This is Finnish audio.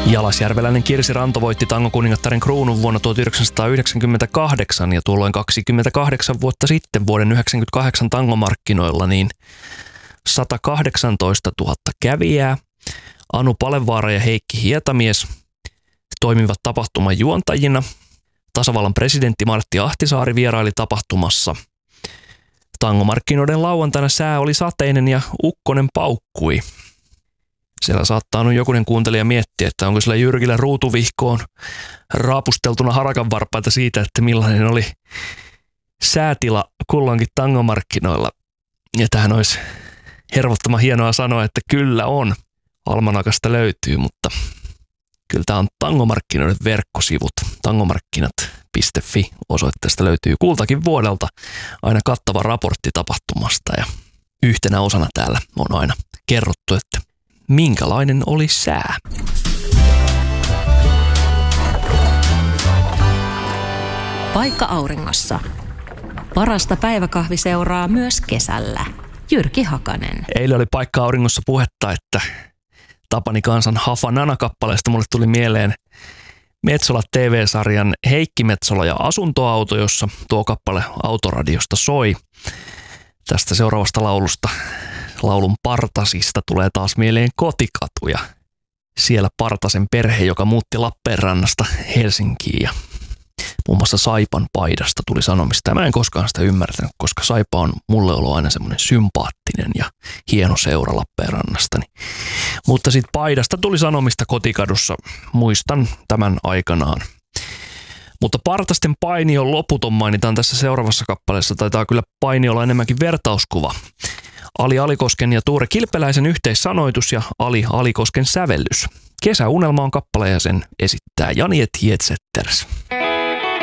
Jalasjärveläinen Kirsi Ranto voitti tangokuningattaren kruunun vuonna 1998 ja tuolloin 28 vuotta sitten vuoden 1998 tangomarkkinoilla niin 118 000 kävijää. Anu Palevaara ja Heikki Hietamies toimivat tapahtuman juontajina. Tasavallan presidentti Martti Ahtisaari vieraili tapahtumassa. Tangomarkkinoiden lauantaina sää oli sateinen ja ukkonen paukkui. Siellä saattaa nyt jokunen kuuntelija miettiä, että onko sillä Jyrkillä ruutuvihkoon raapusteltuna harakanvarpaita siitä, että millainen oli säätila kulloinkin tangomarkkinoilla. Ja tähän olisi hervottoman hienoa sanoa, että kyllä on. Almanakasta löytyy, mutta kyllä tämä on tangomarkkinoiden verkkosivut. Tangomarkkinat.fi osoitteesta löytyy kultakin vuodelta aina kattava raportti tapahtumasta ja yhtenä osana täällä on aina kerrottu, että minkälainen oli sää. Paikka auringossa. Parasta päiväkahviseuraa myös kesällä. Jyrki Hakanen. Eilen oli Paikka auringossa puhetta, että Tapani Kansan Hafanana-kappaleesta mulle tuli mieleen Metsola TV-sarjan Heikki Metsola ja asuntoauto, jossa tuo kappale autoradiosta soi. Tästä seuraavasta laulun Partasista tulee taas mieleen Kotikatu ja siellä Partasen perhe, joka muutti Lappeenrannasta Helsinkiin ja muun muassa Saipan paidasta tuli sanomista. Ja mä en koskaan sitä ymmärtänyt, koska Saipa on mulle ollut aina semmoinen sympaattinen ja hieno seura Lappeenrannasta. Mutta sitten paidasta tuli sanomista Kotikadussa, muistan tämän aikanaan. Mutta Partasten painion loputon mainitaan tässä seuraavassa kappaleessa. Taitaa kyllä paini olla enemmänkin vertauskuva. Ali Alikosken ja Tuure Kilpeläisen yhteissanoitus ja Ali Alikosken sävellys. Kesäunelma on kappale ja sen esittää Jani et Hietsetters.